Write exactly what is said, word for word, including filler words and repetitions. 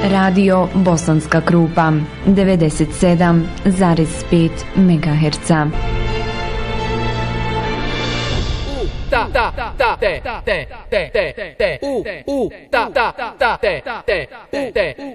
Radio Bosanska Krupa devedeset sedam zarez pet megaherca. Ta ta ta te te te te te u u ta ta ta te te te te